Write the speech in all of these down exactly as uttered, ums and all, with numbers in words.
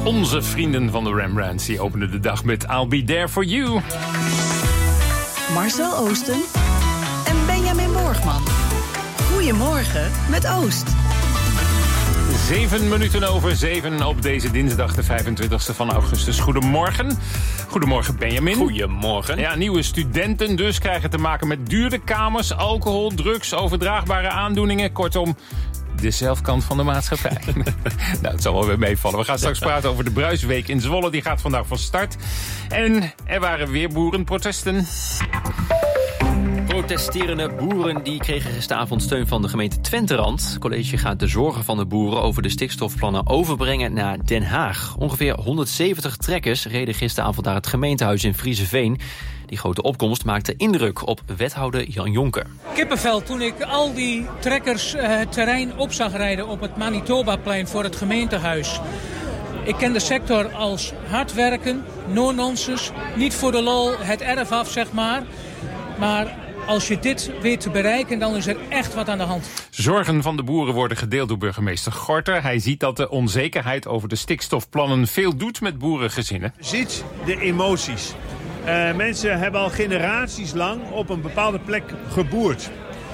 Onze vrienden van de Rembrandts die openden de dag met I'll Be There For You. Marcel Oosten en Benjamin Borgman. Goedemorgen met Oost. Zeven minuten over zeven op deze dinsdag de vijfentwintigste van augustus. Goedemorgen. Goedemorgen Benjamin. Goedemorgen. Ja, nieuwe studenten dus krijgen te maken met dure kamers, alcohol, drugs, overdraagbare aandoeningen. Kortom, de zelfkant van de maatschappij. Nou, het zal wel weer meevallen. We gaan straks praten over de Bruisweek in Zwolle. Die gaat vandaag van start. En er waren weer boerenprotesten. Protesterende boeren die kregen gisteravond steun van de gemeente Twenterand. Het college gaat de zorgen van de boeren over de stikstofplannen overbrengen naar Den Haag. Ongeveer honderdzeventig trekkers reden gisteravond naar het gemeentehuis in Frieseveen. Die grote opkomst maakte indruk op wethouder Jan Jonker. Kippenvel toen ik al die trekkers uh, het terrein op zag rijden op het Manitobaplein voor het gemeentehuis. Ik ken de sector als hard werken, no-nonsense, niet voor de lol, het erf af zeg maar. Maar als je dit weet te bereiken, dan is er echt wat aan de hand. Zorgen van de boeren worden gedeeld door burgemeester Gorter. Hij ziet dat de onzekerheid over de stikstofplannen veel doet met boerengezinnen. Je ziet de emoties. Uh, mensen hebben al generaties lang op een bepaalde plek geboerd.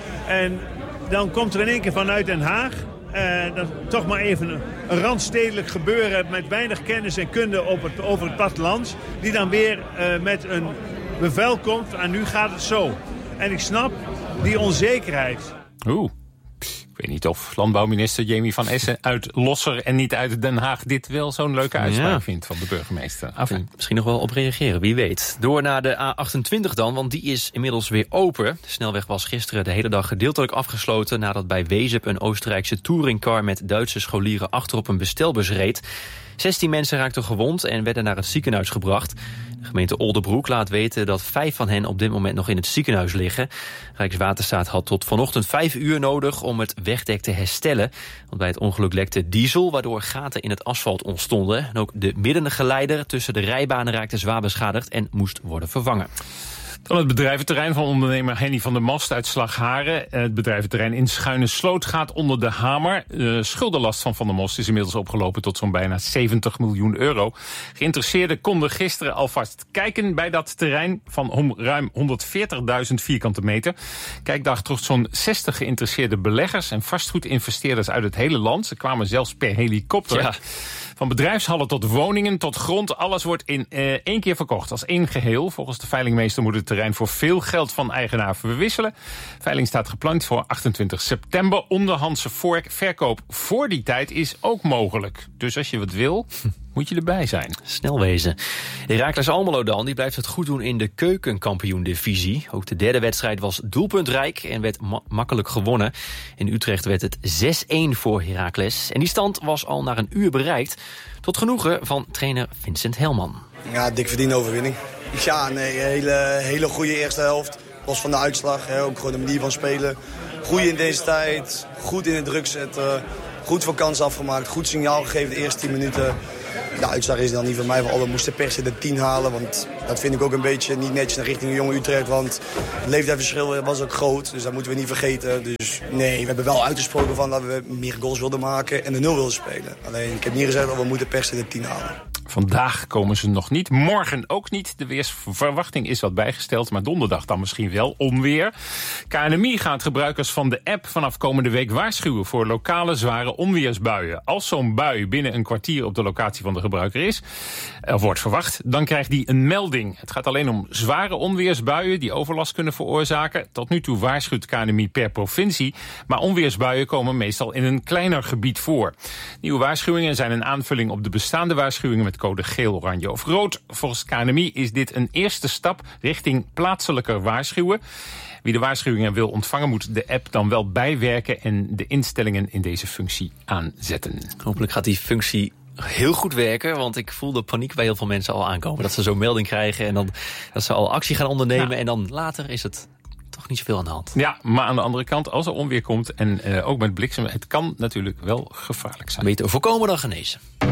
En dan komt er in één keer vanuit Den Haag Uh, dat toch maar even een, een randstedelijk gebeuren met weinig kennis en kunde op het, over het platteland. Die dan weer uh, met een bevel komt en nu gaat het zo. En ik snap die onzekerheid. Oeh. Ik weet niet of landbouwminister Jamie van Essen uit Losser en niet uit Den Haag dit wel zo'n leuke uitspraak ja. vindt van de burgemeester. Enfin. Misschien nog wel op reageren, wie weet. Door naar de A achtentwintig dan, want die is inmiddels weer open. De snelweg was gisteren de hele dag gedeeltelijk afgesloten nadat bij Wezep een Oostenrijkse touringcar met Duitse scholieren achterop een bestelbus reed. zestien mensen raakten gewond en werden naar het ziekenhuis gebracht. De gemeente Oldebroek laat weten dat vijf van hen op dit moment nog in het ziekenhuis liggen. Rijkswaterstaat had tot vanochtend vijf uur nodig om het wegdek te herstellen. Want bij het ongeluk lekte diesel, waardoor gaten in het asfalt ontstonden. En ook de middengeleider tussen de rijbanen raakte zwaar beschadigd en moest worden vervangen. Dan het bedrijventerrein van ondernemer Henny van der Mast uit Slagharen. Het bedrijventerrein in Schuine Sloot gaat onder de hamer. De schuldenlast van Van der Mast is inmiddels opgelopen tot zo'n bijna zeventig miljoen euro. Geïnteresseerden konden gisteren alvast kijken bij dat terrein van ruim honderdveertigduizend vierkante meter. Kijkdag trof zo'n zestig geïnteresseerde beleggers en vastgoedinvesteerders uit het hele land. Ze kwamen zelfs per helikopter. Ja. Van bedrijfshallen tot woningen, tot grond, alles wordt in uh, één keer verkocht als één geheel. Volgens de veilingmeester moet het terrein voor veel geld van eigenaar verwisselen. Veiling staat gepland voor achtentwintig september. Onderhandse voor- verkoop voor die tijd is ook mogelijk. Dus als je wat wil, moet je erbij zijn. Snel wezen. Heracles Almelo dan, die blijft het goed doen in de keukenkampioen-divisie. Ook de derde wedstrijd was doelpuntrijk en werd ma- makkelijk gewonnen. In Utrecht werd het zes-één voor Heracles. En die stand was al na een uur bereikt. Tot genoegen van trainer Vincent Helman. Ja, dik verdiende overwinning. Ja, nee, hele, hele goede eerste helft. Los van de uitslag, hè, ook gewoon de manier van spelen. Goede intensiteit, goed in de druk zetten. Goed voor kansen afgemaakt, goed signaal gegeven de eerste tien minuten. De uitslag is dan niet van mij, van oh, we moesten per se de tien halen. Want dat vind ik ook een beetje niet netjes naar richting de jonge Utrecht. Want het leeftijdsverschil was ook groot, dus dat moeten we niet vergeten. Dus nee, we hebben wel uitgesproken van dat we meer goals wilden maken en de nul wilden spelen. Alleen ik heb niet gezegd dat we moeten per se de tien halen. Vandaag komen ze nog niet, morgen ook niet. De weersverwachting is wat bijgesteld, maar donderdag dan misschien wel onweer. K N M I gaat gebruikers van de app vanaf komende week waarschuwen voor lokale zware onweersbuien. Als zo'n bui binnen een kwartier op de locatie van de gebruiker is, of wordt verwacht, dan krijgt die een melding. Het gaat alleen om zware onweersbuien die overlast kunnen veroorzaken. Tot nu toe waarschuwt K N M I per provincie, maar onweersbuien komen meestal in een kleiner gebied voor. Nieuwe waarschuwingen zijn een aanvulling op de bestaande waarschuwingen met code geel, oranje of rood. Volgens K N M I is dit een eerste stap richting plaatselijker waarschuwen. Wie de waarschuwingen wil ontvangen moet de app dan wel bijwerken en de instellingen in deze functie aanzetten. Hopelijk gaat die functie heel goed werken, want ik voel de paniek bij heel veel mensen al aankomen. Dat ze zo'n melding krijgen en dan dat ze al actie gaan ondernemen ja. en dan later is het toch niet zoveel aan de hand. Ja, maar aan de andere kant, als er onweer komt en uh, ook met bliksem, het kan natuurlijk wel gevaarlijk zijn. Beter voorkomen dan genezen.